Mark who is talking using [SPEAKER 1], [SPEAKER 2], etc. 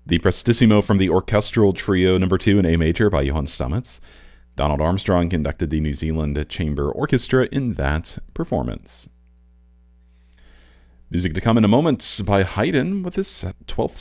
[SPEAKER 1] The Prestissimo from the Orchestral Trio No. 2 in A major by Johann Stamitz. Donald Armstrong conducted the New Zealand Chamber Orchestra in that performance. Music to come in a moment by Haydn with his 12th